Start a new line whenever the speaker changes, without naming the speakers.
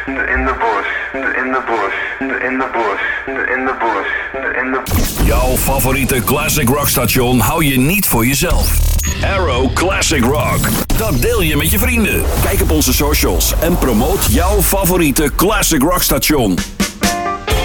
in the bush, in the bush, in the bush, in the bush, in the bush.
Jouw favoriete classic rock station hou je niet voor jezelf. Arrow Classic Rock. Dat deel je met je vrienden. Kijk op onze socials en promoot jouw favoriete classic rock station.